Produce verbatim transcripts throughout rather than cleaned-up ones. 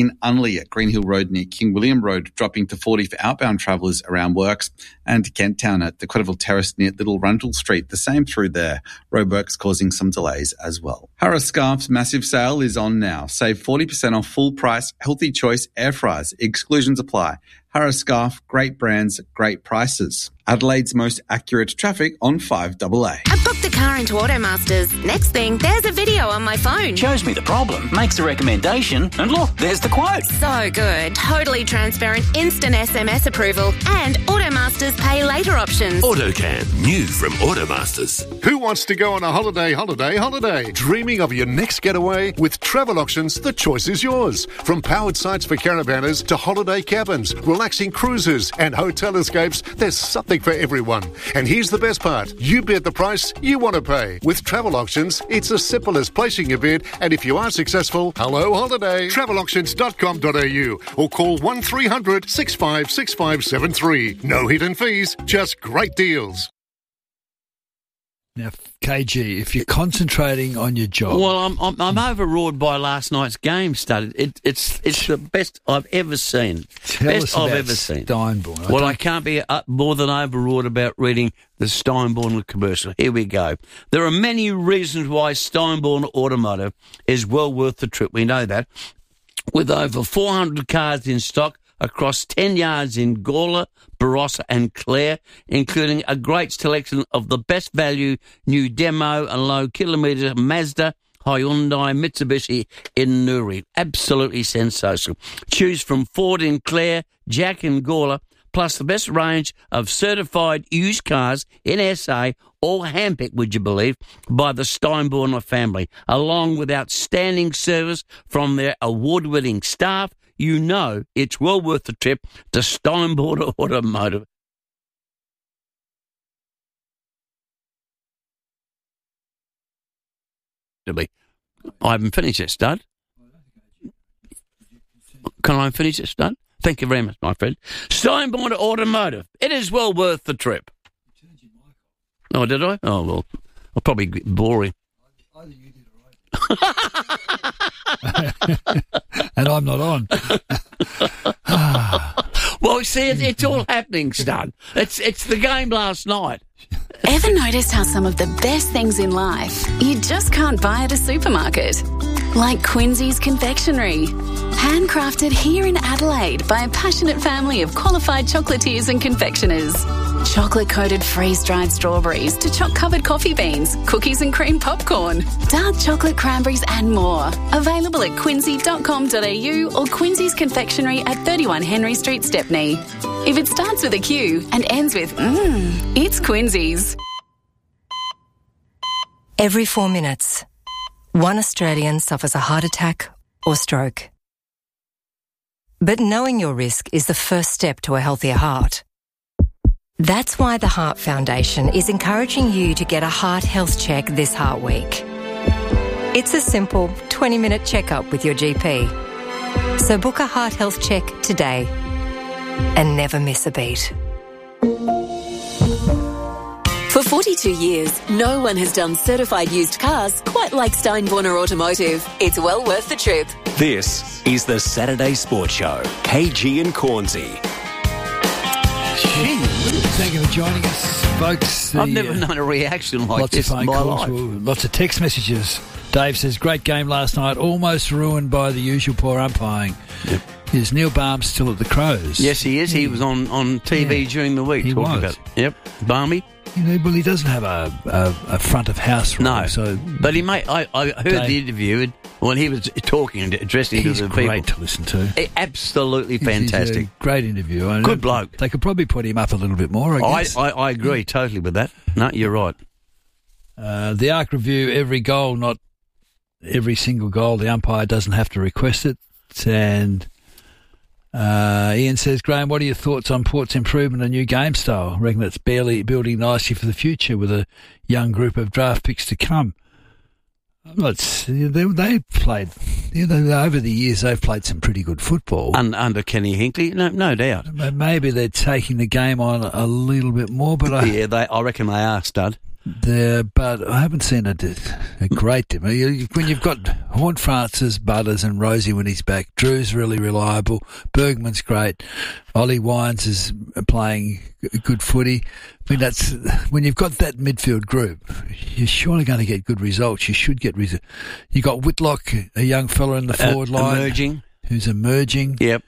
In Unley at Greenhill Road near King William Road, dropping to forty for outbound travellers around works, and Kent Town at the Quetterville Terrace near Little Rundle Street, the same through there. Roadworks causing some delays as well. Harris Scarf's massive sale is on now. Save forty percent off full price, healthy choice air fryers. Exclusions apply. Harris Scarf, great brands, great prices. Adelaide's most accurate traffic on five A A. I've booked the car into Automasters. Next thing, there's a video on my phone. Shows me the problem, makes a recommendation, and look, there's the quote. So good. Totally transparent, instant S M S approval, and Automasters pay later options. AutoCam, new from Automasters. Who wants to go on a holiday, holiday, holiday? Dreaming of your next getaway? With Travel Auctions, the choice is yours. From powered sites for caravanners to holiday cabins, relaxing cruises and hotel escapes, there's something for everyone. And here's the best part. You bid the price you want to pay. With Travel Auctions, it's as simple as placing your bid, and if you are successful, hello holiday. travel auctions dot com dot a u or call one three hundred, six five six five seven three. No hidden fees, just great deals. Now, K G, if you're concentrating on your job... Well, I'm I'm, I'm overawed by last night's game study. It, it's it's the best I've ever seen. Tell best us I've about ever seen. Steinborn. Well, I can't be uh, more than overawed about reading the Steinborn commercial. Here we go. There are many reasons why Steinborn Automotive is well worth the trip. We know that. With over four hundred cars in stock across ten yards in Gawler, Barossa and Clare, including a great selection of the best value new demo and low kilometre Mazda, Hyundai, Mitsubishi in Newry. Absolutely sensational. Choose from Ford in Clare, Jack in Gawler, plus the best range of certified used cars in S A, all handpicked, would you believe, by the Steinborn family, along with outstanding service from their award-winning staff. You know it's well worth the trip to Steinborn Automotive. I haven't finished it, Stud. Can I finish it, Stud? Thank you very much, my friend. Steinborn Automotive. It is well worth the trip. Oh, did I? Oh, well, I'll probably get boring. I think you did all right. And I'm not on. Well, see, it, it's all happening, Stud. It's, it's the game last night. Ever noticed how some of the best things in life you just can't buy at a supermarket? Like Quincy's Confectionery. Handcrafted here in Adelaide by a passionate family of qualified chocolatiers and confectioners. Chocolate-coated freeze-dried strawberries to choc-covered coffee beans, cookies and cream popcorn, dark chocolate cranberries and more. Available at quincy dot com dot a u or Quincy's Confectionery at thirty-one Henry Street, Stepney. If it starts with a Q and ends with mmm, it's Quincy's. Every four minutes, one Australian suffers a heart attack or stroke. But knowing your risk is the first step to a healthier heart. That's why the Heart Foundation is encouraging you to get a heart health check this Heart Week. It's a simple twenty-minute checkup with your G P. So book a heart health check today and never miss a beat. For forty-two years, no one has done certified used cars quite like Steinborn Automotive. It's well worth the trip. This is the Saturday Sports Show. K G and Cornsey. Thank you for joining us, folks. I've The, never uh, known a reaction like lots this of phone in my calls, life. well, lots of text messages. Dave says, great game last night, almost ruined by the usual poor umpiring. Yep. Is Neil Barnes still at the Crows? Yes, he is. He was on, on T V Yeah, during the week he talking was. about it. Yep, Barmy. You know, well, he doesn't have a, a, a front of house role. No, so but he may. I, I heard Dave, the interview and when he was talking and addressing he's to the great people. to listen to. Eh, Absolutely He's- he's fantastic. a great interview. I Good know bloke. They could probably put him up a little bit more, I I, guess. I, I agree totally with that. No, you're right. Uh, the Arc Review, every goal, not every single goal, the umpire doesn't have to request it. And uh, Ian says, Graham, what are your thoughts on Port's improvement and new game style? I reckon it's barely building nicely for the future with a young group of draft picks to come. Let's, they, they've played, you know, over the years, they've played some pretty good football. Un, under Kenny Hinkley, no, no doubt. Maybe they're taking the game on a little bit more, but I, Yeah, they. I reckon they are, Stud. there, but I haven't seen a, a great team. When you've got Horn Francis, Butters and Rosie when he's back, Drew's really reliable, Bergman's great, Ollie Wines is playing good footy. I mean, that's when you've got that midfield group, you're surely going to get good results. You should get results. You got Whitlock, a young fella in the forward uh, line, emerging, who's emerging. Yep.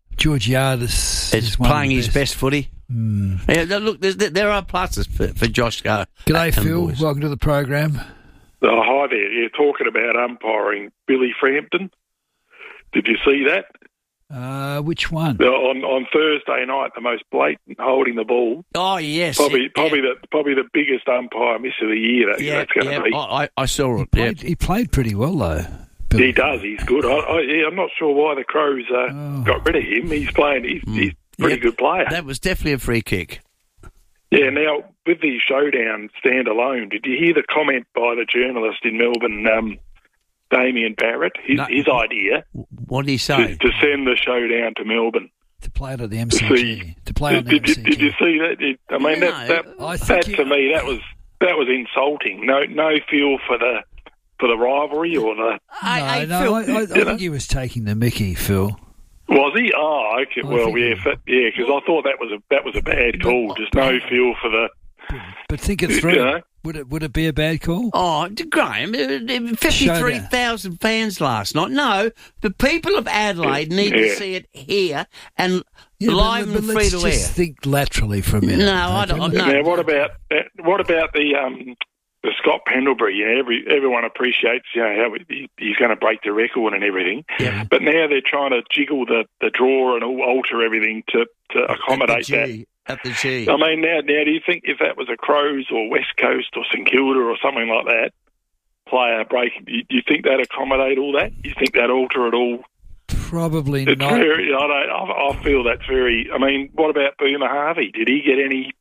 Georgiadis is playing his best. best footy. Mm. Yeah, look, there are pluses for, for Josh Gar. G'day, Phil. Boys. Welcome to the program. Oh, hi there. You're talking about umpiring Billy Frampton. Did you see that? Uh, which one? On on Thursday night, the most blatant holding the ball. Oh yes, probably yeah, probably yeah. the probably the biggest umpire miss of the year. That, yeah, that's going to yeah. be. I, I saw it. He played, yeah. he played pretty well though. Billy. He does. He's good. I, I, yeah, I'm not sure why the Crows uh, oh. got rid of him. He's playing. He's, Mm. he's a pretty yep. good player. That was definitely a free kick. Yeah. Now with the showdown standalone, did you hear the comment by the journalist in Melbourne, um, Damien Barrett? His, no. his idea. What did he say? To, to send the showdown to Melbourne. To play it at the M C G. See, to play on the did, M C G. Did you see that? Did, I mean, no, that that, I that you, to me that was that was insulting. No, no feel for the for the rivalry or the. I, no, I, no, Phil, I, I, I think he was taking the mickey, Phil. Was he? Oh, okay. I Well, yeah, he, for, yeah, because I thought that was a that was a bad call. But, Just no feel for the. But think it through. You know? Would it would it be a bad call? Oh, Graham, fifty-three thousand fans last night. No, the people of Adelaide need yeah. to see it here and yeah, live but, but and free let's to just air. think laterally for a minute. No, I don't. No. Now, what about that, what about the um, the Scott Pendlebury? You know, every everyone appreciates you know how he, he's going to break the record and everything. Yeah. But now they're trying to jiggle the, the draw and all, alter everything to, to accommodate that. At the G. I mean, now, now, do you think if that was a Crows or West Coast or St Kilda or something like that player breaking, do you, do you think that accommodate all that? Do you think that alter it all? Probably it's not. Very, I, don't, I, I feel that's very. I mean, what about Boomer Harvey? Did he get any?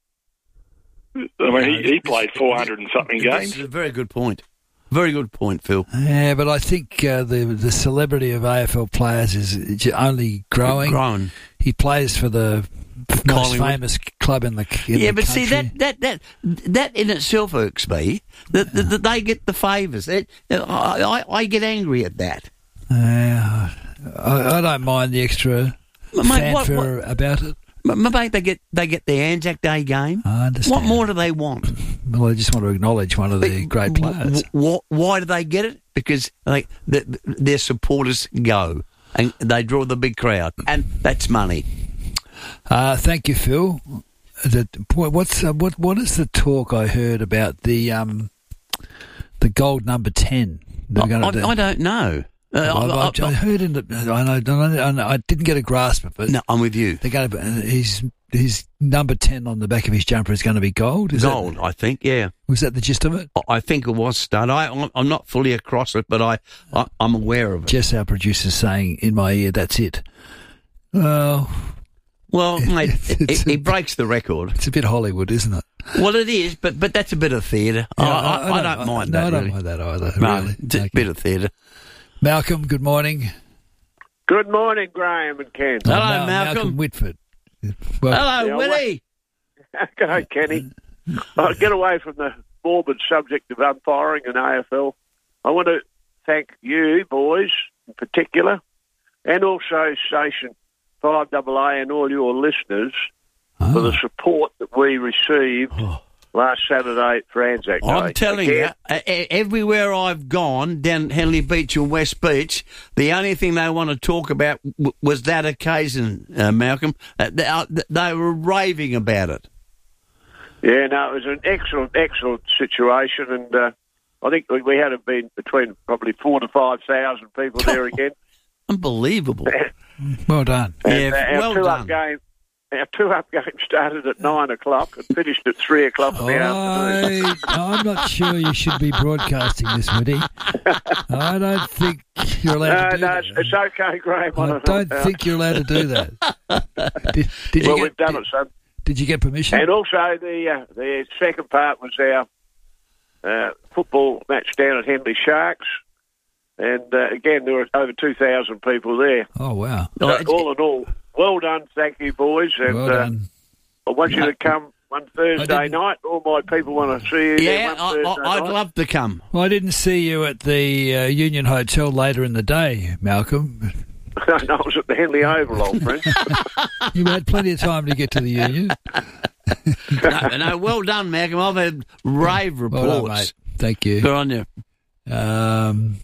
I mean, no, he, he played four hundred and something this games. This is a very good point. Very good point, Phil. Yeah, but I think uh, the the celebrity of A F L players is only growing. Growing. He plays for the most famous club in the in yeah, the but country. see that that that that in itself irks me. That, that, that they get the favours. I, I I get angry at that. Yeah, uh, I, I don't mind the extra Mate, fanfare what, what, about it. Mate, they get they get the Anzac Day game. I understand. What more do they want? Well, I just want to acknowledge one of the great players. W- w- why do they get it? Because like the, their supporters go and they draw the big crowd, and that's money. Uh, thank you, Phil. The, what's uh, what? What is the talk I heard about the um, the gold number ten? I, I, do. I don't know. Uh, I, I, I heard in the. I know, I know. I didn't get a grasp of it. No, I'm with you. They're going to. His his number ten on the back of his jumper is going to be gold. Is gold, that, I think. Yeah. Was that the gist of it? I think it was stud. I, I'm not fully across it, but I, I I'm aware of it. Jess, our producer's saying in my ear, "That's it." Well. Well, mate, it, it breaks the record. It's a bit Hollywood, isn't it? Well, it is, but but that's a bit of theatre. Yeah, I, I, I, I, I don't, don't mind no, that. I don't really. mind that either. No, really. it's a okay. bit of theatre. Malcolm, good morning. Good morning, Graham and Ken. Hello, oh, Mal- Malcolm. Malcolm Whitford. Well, Hello, yeah, Willie. Okay, Kenny. I'll get away from the morbid subject of umpiring and A F L. I want to thank you, boys, in particular, and also Station five A A and all your listeners oh. for the support that we received oh. last Saturday for Anzac Day. I'm telling Again, you, uh, everywhere I've gone, down Henley Beach and West Beach, the only thing they want to talk about w- was that occasion, uh, Malcolm. Uh, they, uh, they were raving about it. Yeah, no, it was an excellent, excellent situation, and uh, I think we had been between probably four to five thousand people there again. Unbelievable. Well done. And, yeah, uh, our well two done. Up game, our two-up game started at nine o'clock and finished at three o'clock in the afternoon. I, I'm not sure you should be broadcasting this, Woody. I don't think you're allowed no, to do no, that. it's, it's okay, Graham. I don't think you're allowed to do that. Did, did well, you we've get, done did, it, son. Did you get permission? And also the uh, the second part was our uh, football match down at Henley Sharks. And uh, again, there were over two thousand people there. Oh, wow. So all in all, well done. Thank you, boys. And well done. uh, I want you to come one Thursday night. All my people want to see you. there Yeah, one I, Thursday I, I'd night. love to come. Well, I didn't see you at the uh, Union Hotel later in the day, Malcolm. No, I was at the Henley Oval, old friend. You had plenty of time to get to the Union. no, no, well done, Malcolm. I've had rave reports. Well done, mate. Thank you. Good on you. Um,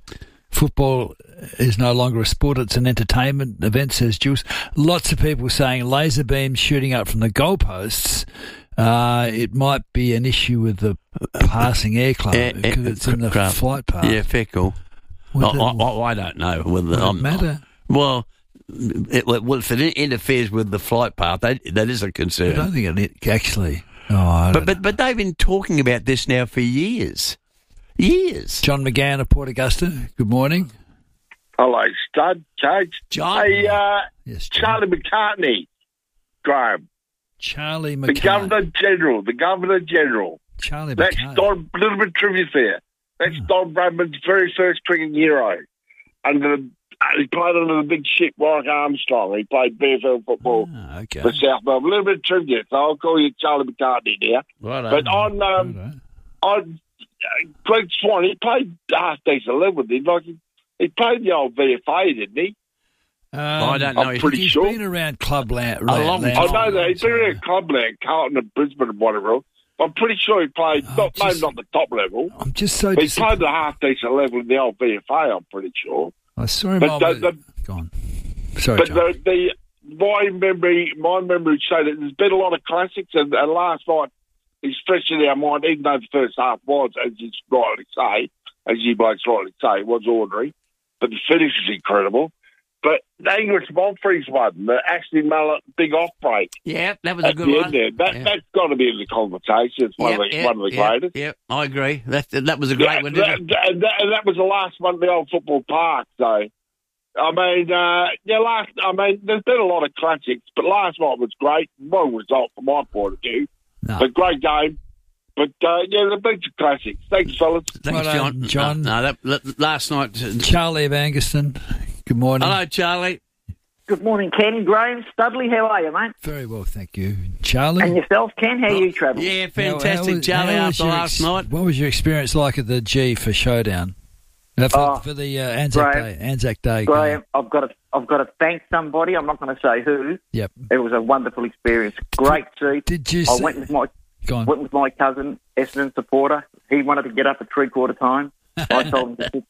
football is no longer a sport, it's an entertainment event, says Jules. Lots of people saying laser beams shooting up from the goalposts. Uh, it might be an issue with the passing aircraft because it's in the Craft. flight path. Yeah, fair call. I, Would I, it- I, I don't know whether would it I'm, matter? Well, it, well, if it interferes with the flight path, that, that is a I concern. don't think it actually. Oh, I But don't but but they've been talking about this now for years, years. John McGann of Port Augusta. Good morning. Hello, stud, Coach. John. Hey, uh, Yes, John. Charlie McCartney, Graham, Charlie the McCann. Governor General, the Governor General. Charlie That's McCann. Don, a little bit of trivia there. That's Hmm. Don Bradman's very first cricket hero. Under the, uh, he played under the big ship, Warwick Armstrong. He played B F L football Ah, okay. for South Melbourne. A little bit of trivia, so I'll call you Charlie McCartney now. Right But on, um, Righto. on uh, Greg Swan, he played half decent level, didn't he? Like, he, he played the old V F A, didn't he? Um, I don't I'm know. pretty he's sure. been around Clubland. A long land- I know that. He's been in Clubland, Carlton and Brisbane and whatever else. I'm pretty sure he played, Oh, not, just- maybe not the top level, I'm just so but he played disappointed. the half decent level in the old V F A, I'm pretty sure. I saw him But on the- with- the- Go on. Sorry, But John. the, the my memory, my memory say that there's been a lot of classics, and, and last night he's fresh in our mind, even though the first half was, as you rightly say, as you blokes rightly say, was ordinary, but the finish is incredible. But the English Montfrey's one, the Ashley Mallet big off break Yeah, that was a at good the one. end there, that, Yeah. that's got to be in the conversation. It's one, Yep, of, the, yep, one of the yep, greatest. Yep, I agree. That that was a great That, one. that, Didn't it? that, that, and that was the last one at the old football park, so. I mean, uh, yeah, last. I mean, there's been a lot of classics, but last night was great. Well result from my point of view, No. but great game. But uh, yeah, the bunch of classics. Thanks, fellas. Thanks, Well John. done, John. No, no, that, that last night. Charlie of Angaston. Good morning. Hello, Charlie. Good morning, Ken. Graham, Studley, how are you, mate? Very well, thank you. Charlie? And yourself, Ken, how you travelling? Yeah, How- fantastic, how was- Charlie, how was after your last ex- night. What was your experience like at the G for Showdown? Uh, for, Oh, for the uh, Anzac Graham. Day. Anzac Day. Graham, I've got to, I've got to thank somebody. I'm not going to say who. Yep. It was a wonderful experience. Great seat. Did you I see- went with my Go on. went with my cousin, Essendon supporter. He wanted to get up at three quarter time. I told him to sit.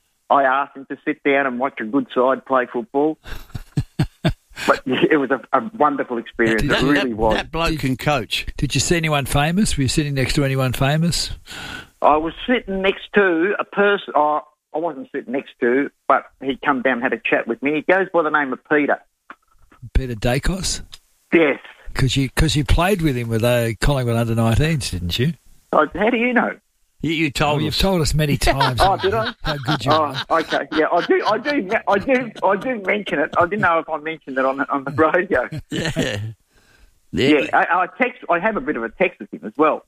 I asked him to sit down and watch a good side play football. But it was a, a wonderful experience. Did It you- really that, was. that bloke can coach. Did you see anyone famous? Were you sitting next to anyone famous? I was sitting next to a person. Oh, I wasn't sitting next to, but he come down and had a chat with me. He goes by the name of Peter. Peter Dacos? Yes. Because you, cause you played with him with uh, Collingwood under nineteens, didn't you? Oh, how do you know? You, you told Oh, us. you've told us many times Oh, did I? how good you are. Oh, okay. Yeah, I do. I do. I do. I do mention it. I didn't know if I mentioned it on the, on the radio. Yeah. Yeah. Yeah, I, I text. I have a bit of a text with him as well.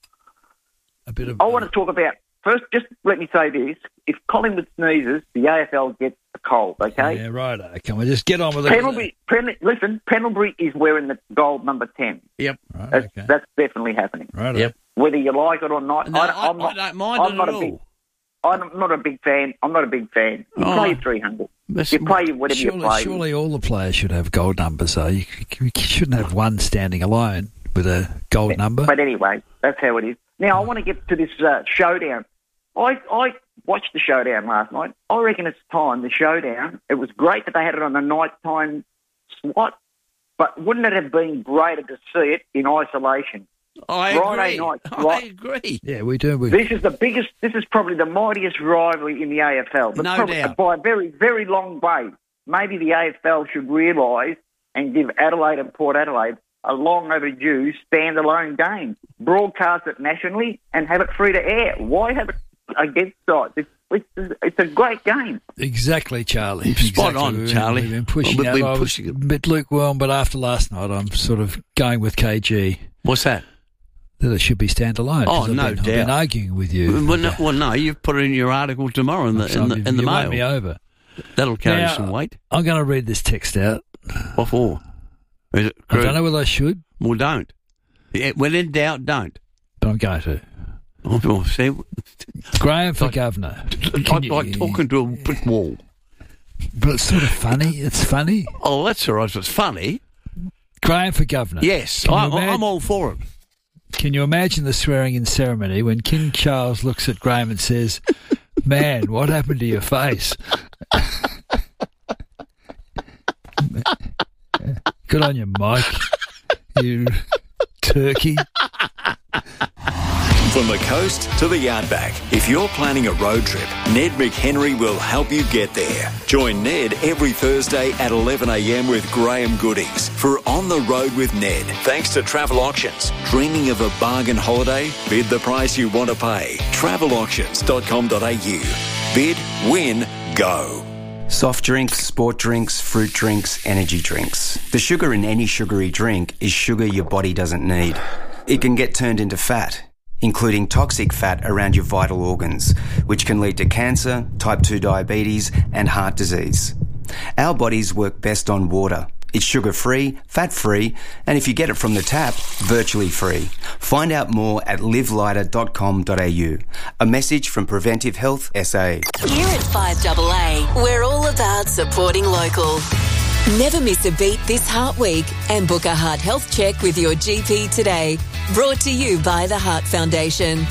A bit of. I want to talk about first. Just let me say this: if Collingwood sneezes, the A F L gets a cold. Okay. Yeah, right. Uh, can we just get on with it? Pendlebury, Pen, listen, Pendlebury is wearing the gold number ten. Yep. Right, That's, okay. that's definitely happening. Right. Yep. Whether you like it or not, No, I, I, I'm not, I don't mind I'm it not at a big, all. I'm not a big fan. I'm not a big fan. You Oh. play your three hundred. That's- You play whatever Surely, you play. surely all the players should have gold numbers, though. You, you shouldn't have one standing alone with a gold number. But anyway, that's how it is. Now, I want to get to this uh, showdown. I, I watched the showdown last night. I reckon it's time, the showdown. It was great that they had it on the nighttime slot, but wouldn't it have been greater to see it in isolation? I Friday agree. night, I right? agree. Yeah, we do. We, This is the biggest, this is probably the mightiest rivalry in the A F L. But No probably, doubt. by a very, very long way. Maybe the A F L should realise and give Adelaide and Port Adelaide a long overdue standalone game. Broadcast it nationally and have it free to air. Why have it against sides? It's, it's, it's a great game. Exactly, Charlie. Spot Exactly. on, We've been- Charlie. We've been pushing We've that. been I was pushing it. a bit lukewarm, but after last night, I'm sort of going with K G. What's that? That it should be standalone. 'cause Oh, I've no been, I've been doubt. arguing with you. Well, no, well, no, you've put it in your article tomorrow in the So in the, you've- in the you won mail. me over. That'll carry Now, some weight. I'm going to read this text out. What for? Is it I don't know whether I should. Well, don't. Yeah, when in doubt, don't. Don't go to. Oh, oh, see, Graham for like, governor. Like, you, like talking to a brick wall. But it's sort of funny. It's funny. Oh, that's all right. It's funny. Graham for governor. Yes, I, imagine, I'm all for it. Can you imagine the swearing-in ceremony when King Charles looks at Graham and says, "Man, what happened to your face?" Good on you, Mike. You turkey. From the coast to the outback, if you're planning a road trip, Ned McHenry will help you get there. Join Ned every Thursday at eleven a.m. with Graham Goodings for On the Road with Ned. Thanks to Travel Auctions. Dreaming of a bargain holiday? Bid the price you want to pay. travel auctions dot com dot a u. Bid, win, go. Soft drinks, sport drinks, fruit drinks, energy drinks. The sugar in any sugary drink is sugar your body doesn't need. It can get turned into fat, including toxic fat around your vital organs, which can lead to cancer, type two diabetes, and heart disease. Our bodies work best on water. It's sugar-free, fat-free, and if you get it from the tap, virtually free. Find out more at live lighter dot com dot a u. A message from Preventive Health S A. Here at five A A, we're all about supporting local. Never miss a beat this Heart Week and book a heart health check with your G P today. Brought to you by the Heart Foundation.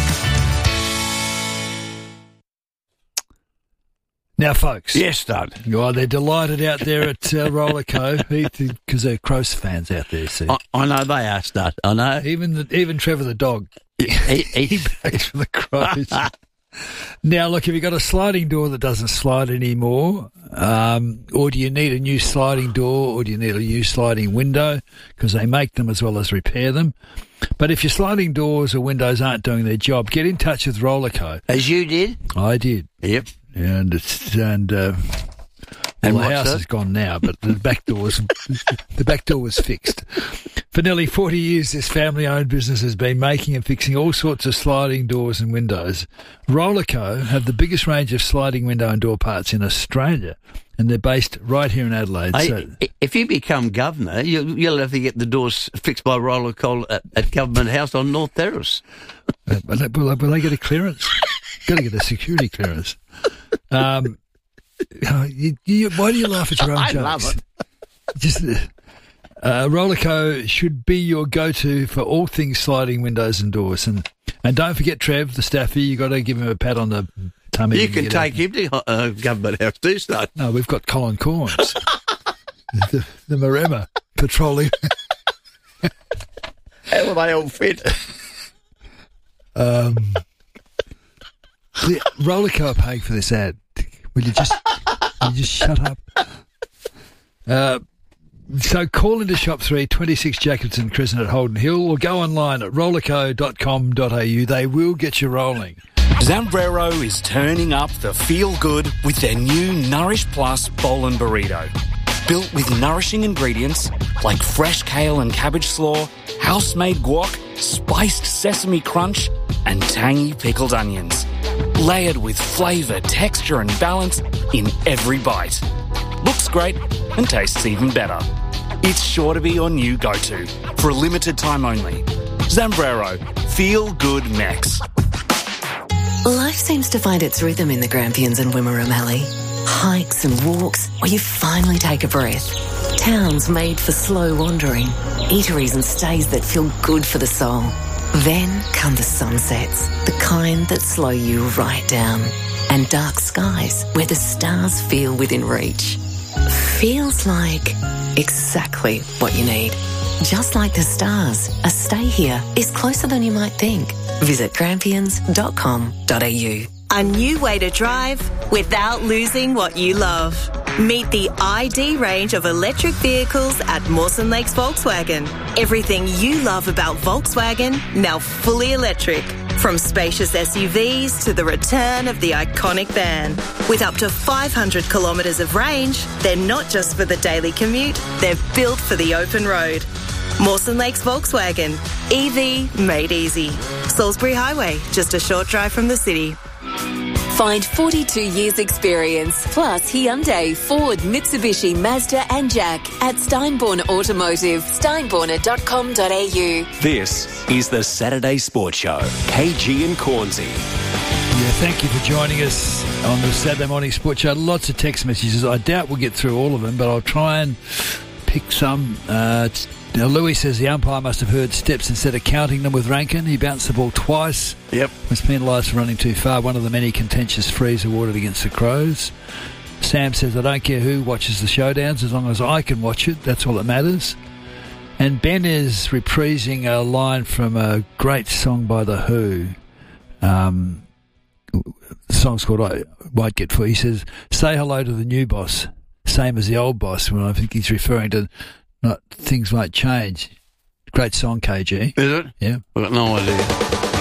Now, folks. Yes, Stud. Oh, they're delighted out there at uh, Rollerco because they're Crows fans out there. See, I, I know they are, Stud. I know. Even the, even Trevor the dog, he, he, he backs for the Crows. Now, look, have you got a sliding door that doesn't slide anymore, um, or do you need a new sliding door, or do you need a new sliding window? Because they make them as well as repair them. But if your sliding doors or windows aren't doing their job, get in touch with Rollerco. As you did? I did. Yep. And it's and uh, well, and the house is gone now, but the back door was the back door was fixed. For nearly forty years, this family-owned business has been making and fixing all sorts of sliding doors and windows. Rollerco have the biggest range of sliding window and door parts in Australia, and they're based right here in Adelaide. Hey, so, if you become governor, you'll, you'll have to get the doors fixed by Rollerco at, at Government House on North Terrace. uh, will, they, will they get a clearance? Got to get a security clearance. Um, you, you, why do you laugh at your own I jokes? love it. Just, uh, Rollerco should be your go-to for all things sliding windows and doors. And and don't forget Trev, the staffy. You got to give him a pat on the tummy. You can take him to uh, Government House too, Stud. No, we've got Colin Corns, the, the Maremma patrolling. How will they all fit? Um. The Rollerco are paying for this ad. Will you just, will you just shut up? Uh, so call into shop three, twenty-six Jacobson Crescent at Holden Hill, or go online at rollerco dot com dot a u. They will get you rolling. Zambrero is turning up the feel good with their new Nourish Plus Bowl and Burrito. Built with nourishing ingredients like fresh kale and cabbage slaw, house-made guac, spiced sesame crunch, and tangy pickled onions. Layered with flavour, texture and balance in every bite. Looks great and tastes even better. It's sure to be your new go-to for a limited time only. Zambrero. Feel good Mex. Life seems to find its rhythm in the Grampians and Wimmera Mallee. Hikes and walks where you finally take a breath. Towns made for slow wandering. Eateries and stays that feel good for the soul. Then come the sunsets, the kind that slow you right down. And dark skies where the stars feel within reach. Feels like exactly what you need. Just like the stars, a stay here is closer than you might think. Visit grampians dot com dot a u. A new way to drive without losing what you love. Meet the I D range of electric vehicles at Mawson Lakes Volkswagen. Everything you love about Volkswagen, now fully electric. From spacious S U Vs to the return of the iconic van. With up to five hundred kilometres of range, they're not just for the daily commute, they're built for the open road. Mawson Lakes Volkswagen. E V made easy. Salisbury Highway, just a short drive from the city. Find forty-two years experience, plus Hyundai, Ford, Mitsubishi, Mazda and Jack at Steinborn Automotive, steinborner dot com dot a u. This is the Saturday Sports Show. K G and Cornsey. Yeah, thank you for joining us on the Saturday Morning Sports Show. Lots of text messages. I doubt we'll get through all of them, but I'll try and pick some. Uh, now, Louis says the umpire must have heard steps instead of counting them with Rankin. He bounced the ball twice. Yep. Was penalised for running too far. One of the many contentious frees awarded against the Crows. Sam says, I don't care who watches the showdowns as long as I can watch it. That's all that matters. And Ben is reprising a line from a great song by The Who. Um, the song's called I Might Get For. He says, say hello to the new boss, same as the old boss. Well, I think he's referring to not things might change. Great song, K G. Is it? Yeah. I've got no idea.